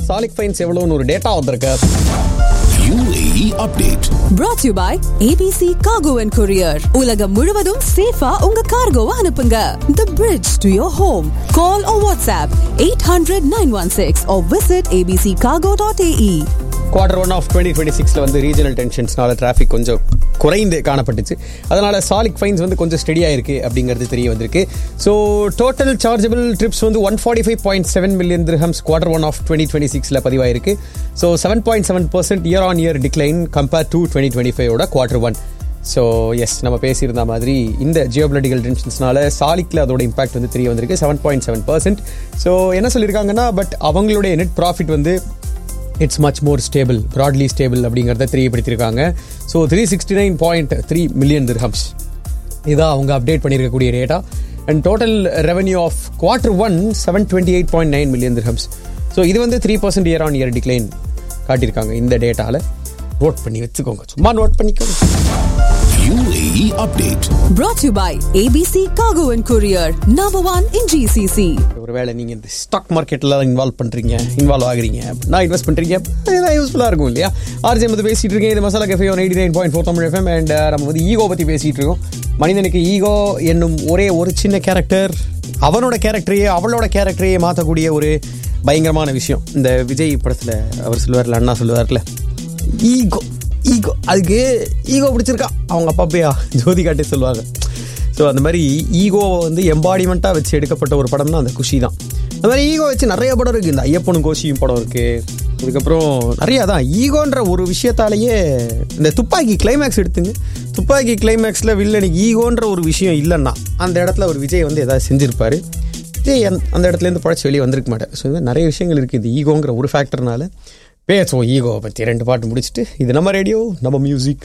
Salik fines எவ்வளோன்னு ஒரு data வந்திருக்கு. UAE update brought to you by ABC Cargo and Courier. உலகம் முழுவதும் சேஃபா உங்க கார்கோவை அனுப்புங்க. The bridge to your home. Call or WhatsApp 800-916 or visit abccargo.ae. Q1 of 2026 வந்து ரீஜனல் டென்ஷன்ஸ்னால டிராஃபிக் கொஞ்சம் குறைந்து காணப்பட்டுச்சு. அதனால சாலிக் ஃபைன்ஸ் வந்து கொஞ்சம் ஸ்டெடியாக இருக்கு அப்படிங்கிறது தெரிய வந்திருக்கு. ஸோ டோட்டல் சார்ஜபிள் ட்ரிப்ஸ் வந்து 145.7 million dirhams Q1 of 2026 பதிவாயிருக்கு. So 7.7% year-on-year decline compare to 2025ஓட Q1. So S, நம்ம பேசியிருந்த மாதிரி இந்த ஜியோபொலிட்டிக்கல் டென்ஷன்ஸ்னால சாலிக்கில் அதோட இம்பாக்ட் வந்து தெரிய வந்திருக்கு 7.7%. ஸோ என்ன சொல்லியிருக்காங்கன்னா, பட் அவங்களுடைய நெட் ப்ராஃபிட் வந்து it's much more stable, broadly stable அப்படிங்கிறத தெரியப்படுத்தியிருக்காங்க. ஸோ 369.3 மில்லியன் திர்ஹம்ஸ் இதான் அவங்க அப்டேட் பண்ணியிருக்கக்கூடிய data. And total revenue of Q1 728.9 million dirhams. So இது வந்து 3% year-on-year டிக்ளைன் காட்டியிருக்காங்க இந்த டேட்டாவில். நோட் பண்ணி வச்சுக்கோங்க, சும்மா நோட் பண்ணிக்கோங்க. UAE update Brought to you by ABC Cargo and Courier. Number 1 in GCC. ஒருவேளை நீங்கள் இந்த ஸ்டாக் மார்க்கெட்டில் இன்வால்வ் ஆகுறீங்க, நான் இன்வெஸ்ட் பண்ணுறீங்க, இதெல்லாம் யூஸ்ஃபுல்லாக இருக்கும் இல்லையா? ஆர்ஜே வந்து பேசிகிட்டு இருக்கேன். இது masala cafe 89.4 Tamil FM. And நம்ம வந்து ஈகோ பற்றி பேசிகிட்டு இருக்கோம். மனிதனுக்கு ஈகோ என்னும் ஒரே ஒரு சின்ன கேரக்டர் அவனோட கேரக்டரையே அவளோட கேரக்டரையே மாற்றக்கூடிய ஒரு பயங்கரமான விஷயம். இந்த விஜய் படத்தில் அவர் சொல்லுவார்ல, அண்ணா சொல்லுவார்ல, ஈகோ ஈகோ அதுக்கு ஈகோ பிடிச்சிருக்கா அவங்க அப்பா போயா ஜோதி காட்டே சொல்லுவாங்க. ஸோ அந்த மாதிரி ஈகோவை வந்து எம்பாடிமெண்ட்டாக வச்சு எடுக்கப்பட்ட ஒரு படம்னா அந்த குஷி தான். அந்த மாதிரி ஈகோ வச்சு நிறைய படம் இருக்குது. இந்த ஐயப்பனும் கோஷியும் படம் இருக்குது. அதுக்கப்புறம் நிறையா தான் ஈகோன்ற ஒரு விஷயத்தாலேயே இந்த துப்பாக்கி கிளைமேக்ஸ் எடுத்துங்க. துப்பாக்கி கிளைமேக்ஸில் வில்லனுக்கு ஈகோன்ற ஒரு விஷயம் இல்லைன்னா அந்த இடத்துல ஒரு விஜய் வந்து எதாவது செஞ்சுருப்பார். விஜய் அந்த இடத்துலேருந்து பழச்சி வெளியே வந்திருக்க மாட்டார். ஸோ இந்த நிறைய விஷயங்கள் இருக்குது. இந்த ஈகோங்கிற ஒரு ஃபேக்டர்னால பேசுவோம் ஈகோவை பற்றி. 2 பாட்டு முடிச்சுட்டு, இது நம்ம ரேடியோ, நம்ம மியூசிக்.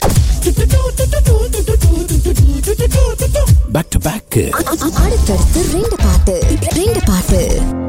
back to back அடுத்தடுத்து 2 பாட்டு